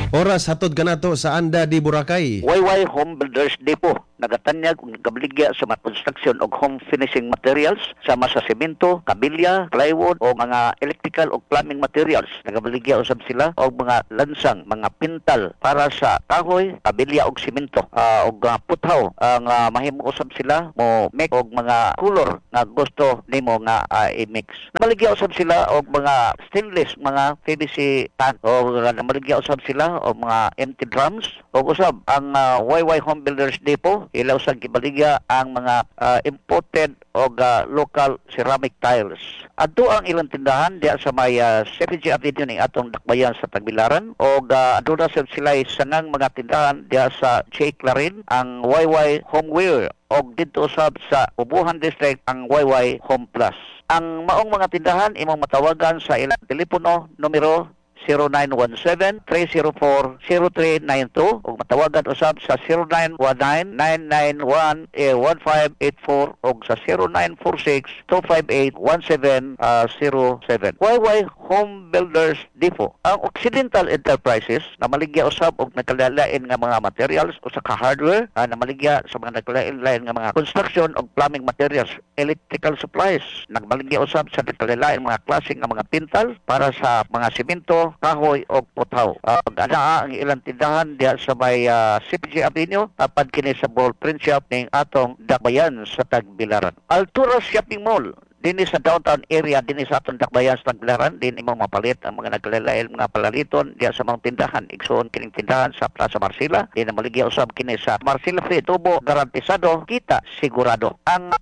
Oras hatod kanato sa Anda di Boracay. YY Home Builders Depot nagatanyag ug nagabligya sa mga construction og home finishing materials sama sa semento, kabilya, plywood o mga electrical o plumbing materials. Nagabligya usab sila og mga lansang, mga pintal para sa kahoy, kabilya og semento og puthaw ang mahimo usab sila mo make og mga color nga gusto nimo nga i-mix. Namaligya usab sila og mga stainless, mga PVC tan o namaligya usab sila og mga empty drums o usab ang YY Home Builders Depot ilaw sa gibaligya ang mga imported o local ceramic tiles. Adto ang ilang tindahan diya sa may CPG Avenue ning atong dakbayan sa Tagbilaran o adto na sila sangang mga tindahan diya sa J. Clarin ang YY Homeware o dito sa Ubuhan District ang YY Home Plus. Ang maong mga tindahan imong matawagan sa ilang telepono numero 0917-304-0392 o matawagan usab sa 0919-991-1584 o sa 0946-258-1707. YY Home Builders Depot. Ang Occidental Enterprises na maligya usab og nagkalain nga mga materials o sa hardware na maligya sa mga nagkalain nga mga construction o plumbing materials, electrical supplies. Nagmaligya usab sa nagkalain mga klaseng nga mga pintal para sa mga semento, kahoy o puthaw. Ana ang ilang tindahan diya sa may CPG Avenue tapad kini sa Ball Print Shop ning atong dakbayan sa Tagbilaran. Altura Shopping Mall dinhi sa downtown area dinhi sa atong dakbayan sa Tagbilaran din imong mapalit ang mga nagkalain mga palaliton diya sa mga tindahan. Igsoon kining tindahan sa Plaza Marcela din na maligya usab kini sa Marcela Free Tubo garantisado kita sigurado. Ang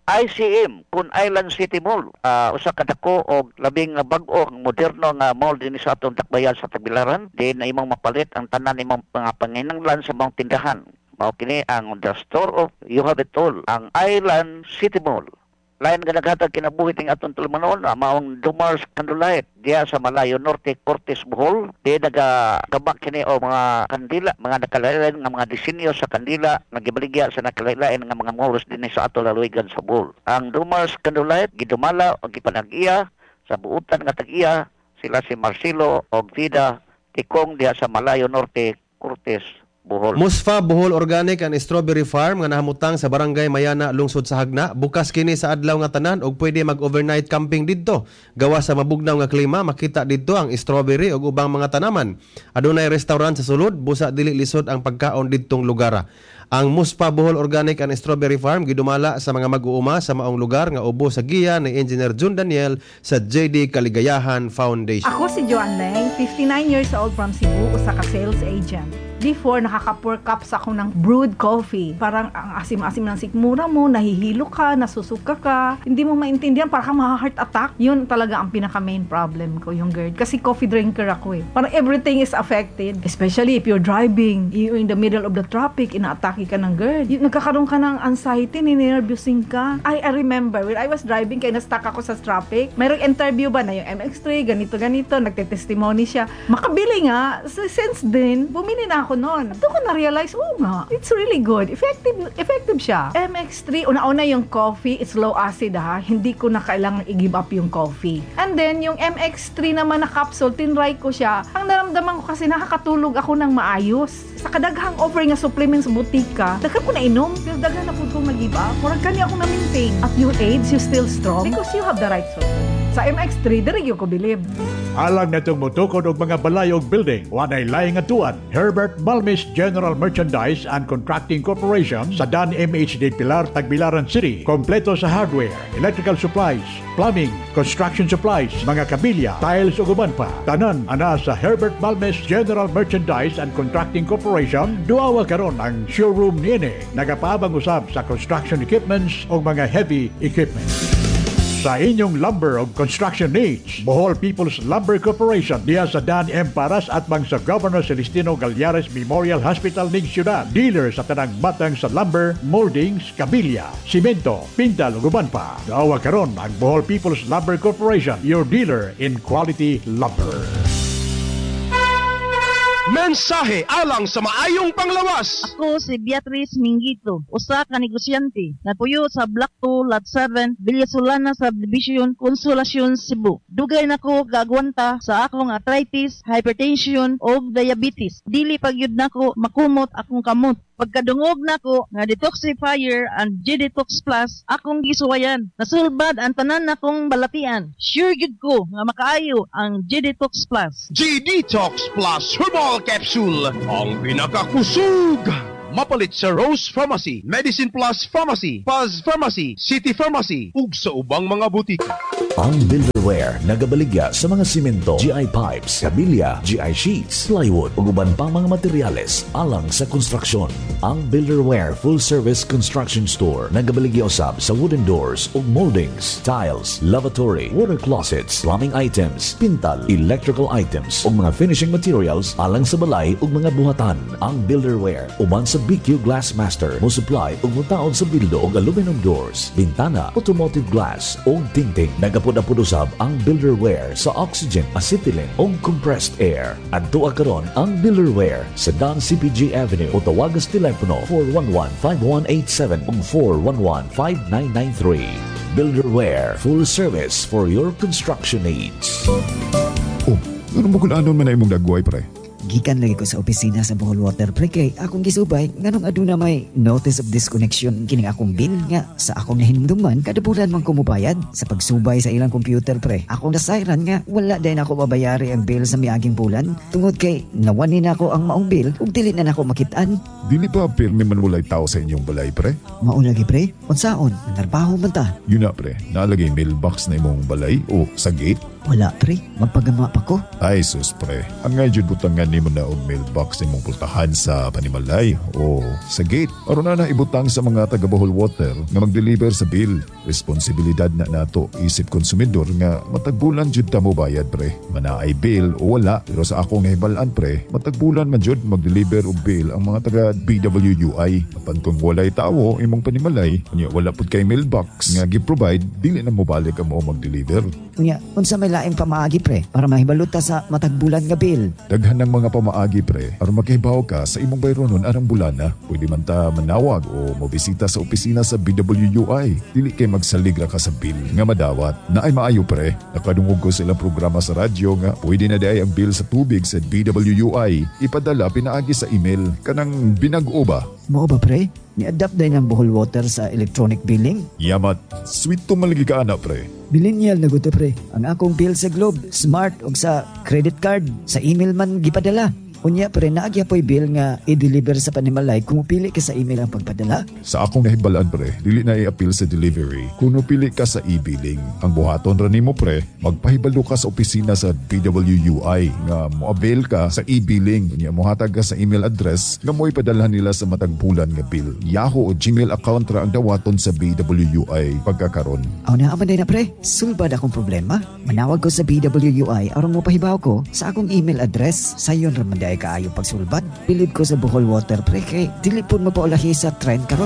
ICM kun Island City Mall usa ka dako og labing bag-o moderno nga mall dinhi sa atong dakbayan sa Tagbilaran din na imong mapalit ang tanan imong mga panginahanglan sa mga tindahan. Mao kini ang The Store of You Have It All, ang Island City Mall. Lain nga naghatag kinabuhi ting atong tulumanon maong Dumars Candlelight diya sa Malayo Norte, Cortes, Bohol. Di nagagabak kini o mga kandila, mga nakalain nga mga disenyo sa kandila nagibaligya sa nakalain nga mga malls dinhi sa ato laluigan sa Bohol. Ang Dumars Candlelight gidumala o gipanag-iya sa buutan nga tag-iya sila si Marcelo og Vida Tikong diya sa Malayo Norte, Cortes, Bohol. Musfa Bohol Organic and Strawberry Farm nga nahamutang sa Barangay Mayana, lungsod sa Hagna. Bukas kini sa adlaw nga tanan og pwede mag-overnight camping didto. Gawa sa mabugnaw nga klima, makita didto ang strawberry ug ubang mga tanaman. Adunay restaurant sa sulod, busa dili lisod ang pagkaon didtong lugar. Ang Muspa Bohol Organic and Strawberry Farm gidumala sa mga mag-uuma sa maong lugar nga ubo sa giya ni Engineer June Daniel sa JD Kaligayahan Foundation. Ako si Joan Leng, 59 years old from Cebu, usa ka sales agent. Before, nakaka-4 cups ako ng brewed coffee. Parang ang asim-asim ng sikmura mo, nahihilo ka, nasusuka ka, hindi mo maintindihan, parang ma-heart attack. Yun talaga ang pinaka-main problem ko, yung GERD. Kasi coffee drinker ako eh. Parang everything is affected. Especially if you're driving, you're in the middle of the traffic, ina-atake ka ng GERD. Nagkakaroon ka ng anxiety, ninervousin ka. I remember, when I was driving, kaya na-stuck ako sa traffic, mayroong interview ba na yung MX3, ganito-ganito, nagte-testimony siya. Makabili nga, since then, bumili na ako noon. At ko na-realize, nga, it's really good. Effective siya. MX3, una-una yung coffee, it's low acid ha. Hindi ko na kailangan i-give up yung coffee. And then, yung MX3 naman na capsule, tinry ko siya. Ang naramdaman ko kasi nakakatulog ako ng maayos. Sa kadaghang offer nga supplements sa butika, daghan ko na inom. Pero daghan na po kong mag-give up. Murag kani ako na-maintain. At your age, you still strong because you have the right supplement. Sa MX3, diri ko bilib. Alang na itong mutukod og mga balayog building, wanay laing atuan, Herbert Balmis General Merchandise and Contracting Corporation sa Dan MHD Pilar, Tagbilaran City. Kompleto sa hardware, electrical supplies, plumbing, construction supplies, mga kabilya, tiles ug uban pa. Tanan ana sa Herbert Balmis General Merchandise and Contracting Corporation. Duawa karon ang showroom niini. Nagapaabang usab sa construction equipments o mga heavy equipment. Sa inyong lumber o construction needs, Bohol People's Lumber Corporation diya sa Dan M. Paras at bang sa Governor Celestino Galyares Memorial Hospital ning siyudad. Dealer sa tanang batang sa lumber, moldings, kabilya, simento, pintal ug uban pa. Daawa karon ang Bohol People's Lumber Corporation, your dealer in quality lumber. Mensahe alang sa maayong panglawas. Ako si Beatrice Mingito, usa ka negosyante, napuyo sa Block 2, Lot 7, Villasolana Subdivision, Consolacion, Cebu. Dugay nako gagwanta sa akong arthritis, hypertension o diabetes. Dili pagyud nako makumot akong kamot. Pagkadungog nako nga detoxifier and G-Detox Plus akong gisuwayan. Nasulbad ang tanan nakong balatian. Sure gid ko nga makaayo ang G-Detox Plus. G-Detox Plus Herbal Capsule, ang pinakakusog. Mapalit sa Rose Pharmacy, Medicine Plus Pharmacy, Paz Pharmacy, City Pharmacy, ug sa ubang mga butika. Ang Builderware nagabaligya sa mga simento, GI pipes, kabilya, GI sheets, plywood ug uban pang mga materyales alang sa konstruksyon. Ang Builderware Full Service Construction Store nagabaligya usab sa wooden doors ug moldings, tiles, lavatory, water closets, plumbing items, pintal, electrical items ug mga finishing materials alang sa balay ug mga buhatan. Ang Builderware uban sa BQ Glassmaster mo supply ug mutaon sa bildo og aluminum doors, bintana, automotive glass ug tingting. Nagapod-apod usab ang Builderware sa oxygen, acetylene ug compressed air. Adto karon ang Builderware sa Don CPG Avenue o tawagan sa telepono 411-5187 ug 411-5993. Builderware, full service for your construction needs. Oh, ano mo kung ano man na imong dagway, pre? Gikan lagi ko sa opisina sa Bohol Water pre kay akong gisubay nganong aduna may notice of disconnection kining akong bill nga sa akong nahinumduman kada bulan man ko mobayad sa pagsubay sa ilang computer pre. Akong nasayran nga wala din ako mabayari ang bill sa miaging bulan tungod kay nawani na ako ang maong bill ug dili na nako makitaan. Dili pa pirmi man walay tao sa inyong balay, pre? Mao lagi pre, unsaon narbaho man ta? Yun na, pre, nalagay mailbox na imong balay o sa gate? Wala pre, magpagama pa ko. Ay sus, pre, ang nga jud butangan nimo na og mailbox imong pultahan sa panimalay o sa gate. Aron na ibutang sa mga taga Bohol Water nga mag-deliver sa bill. Responsibilidad na nato isip konsumidor nga matagbulan jud ta mo bayad, pre. Manaay bill o wala, pero sa akong nahibalan, pre, matagbulan man jud mag-deliver og bill ang mga taga BWUI. Apan kung walay tawo imong panimalay, unya wala pud kay mailbox nga gi-provide, dili na mo balik ang mo mag-deliver. Unya, unsa may laing pamaagi pre para mahibaluta sa matagbulan nga bill? Daghan ng mga pamaagi, pre, aron makahibaw ka sa imong bayronon arang bulana. Pwede man ta manawag o mobisita sa opisina sa BWUI. Dili kay magsalig ra ka sa bill nga madawat. Naay maayo, pre, nakadungog ko sa ilang programa sa radyo nga pwede na diay ang bill sa tubig sa BWUI ipadala pinaagi sa email kanang binag-o ba? Mao ba pre? Ni-adapt din ang Bohol Water sa electronic billing? Yamat, sweet to malagi ka ana, pre. Millennial na guto pre. Ang akong bill sa Globe, Smart o sa credit card, sa email man gipadala. Unya pre, naagya po'y bill nga i-deliver sa panimalay kung pili ka sa email ang pagpadala. Sa akong nahibalaan, pre, dili na i-appeal sa delivery kung pili ka sa e-billing. Ang buhaton ra nimo, pre, magpahibalo ka sa opisina sa BWUI nga mo-avail ka sa e-billing. Unya mohatag ka sa email address nga mo ipadala nila sa matagbulan nga bill. Yahoo o Gmail account ra ang dawaton sa BWUI pagkakaron. Aw na aman din na pre, sulbad akong problema. Manawag ko sa BWUI aron mo pahibaw ko sa akong email address. Sayon ra man kaayo pagsulbad. Bilib ko sa Bohol Water pre kay dili pud mapaulahi sa trend karon.